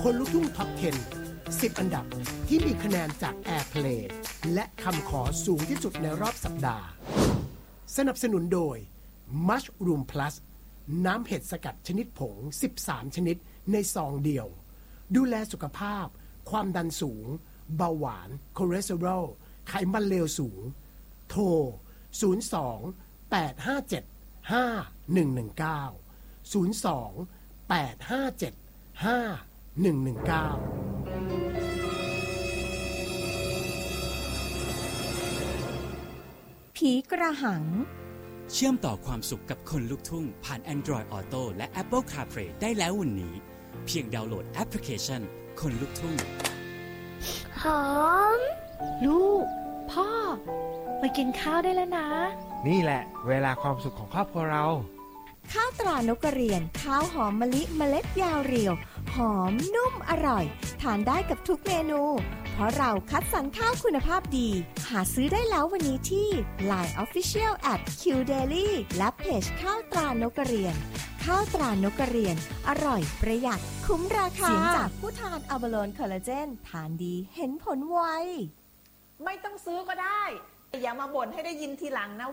คนลุกทุ่งท็อป 10 10 อันดับที่มีคะแนนจาก Airplay และคำขอสูงที่สุดในรอบสัปดาห์สนับสนุนโดย Mushroom Plus น้ำเห็ดสกัดชนิดผง13ชนิดในซองเดียวดูแลสุขภาพความดันสูงเบาหวานคอเลสเตอรอลไขมันเลวสูงโทร02 857 5119 02 857 5119 ผีกระหังเชื่อมต่อความสุขกับคนลุกทุ่งผ่าน Android Auto และ Apple CarPlay ได้แล้ววันนี้เพียงดาวน์โหลดแอปพลิเคชันคนลุกทุ่งหอมลูกพ่อมากินข้าวได้แล้วนะนี่แหละเวลาความสุขของครอบครัวเราข้าวตรานกกระเรียนข้าวหอมมะลิเมล็ดยาวเรียวหอมนุ่มอร่อยทานได้กับทุกเมนูเพราะเราคัดสรรข้าวคุณภาพดีหาซื้อได้แล้ววันนี้ที่ Line Official @QDaily และเพจข้าวตรานกกระเรียนข้าวตรานกกระเรียนอร่อยประหยัดคุ้มราคาเสียงจากผู้ทานอะบาโลนคอลลาเจนทานดีเห็นผลไวไม่ต้องซื้อก็ได้อย่ามาบ่นให้ได้ยินทีหลังนะ